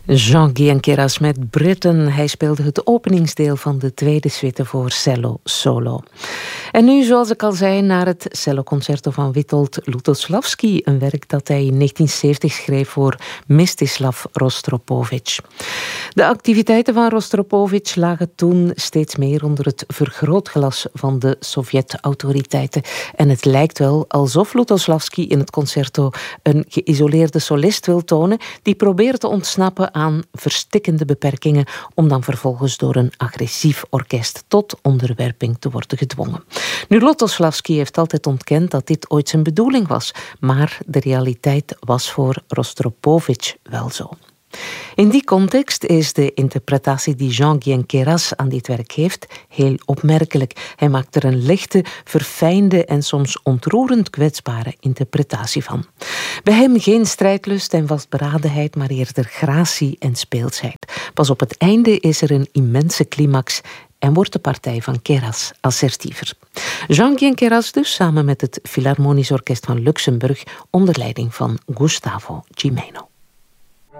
Jean-Guy Enqueras met Britain. Hij speelde het openingsdeel van de tweede suite voor cello solo. En nu, zoals ik al zei, naar het celloconcerto van Witold Lutosławski. Een werk dat hij in 1970 schreef voor Mstislav Rostropovich. De activiteiten van Rostropovich lagen toen steeds meer onder het vergrootglas van de Sovjet-autoriteiten. En het lijkt wel alsof Lutosławski in het concerto een geïsoleerde solist wil tonen die probeert te ontsnappen aan verstikkende beperkingen om dan vervolgens door een agressief orkest tot onderwerping te worden gedwongen. Nu, Lutosławski heeft altijd ontkend dat dit ooit zijn bedoeling was, maar de realiteit was voor Rostropovich wel zo. In die context is de interpretatie die Jean-Guy Enqueras aan dit werk heeft heel opmerkelijk. Hij maakt er een lichte, verfijnde en soms ontroerend kwetsbare interpretatie van. Bij hem geen strijdlust en vastberadenheid, maar eerder gratie en speelsheid. Pas op het einde is er een immense climax en wordt de partij van Enqueras assertiever. Jean-Guy Enqueras dus, samen met het Philharmonisch Orkest van Luxemburg onder leiding van Gustavo Gimeno.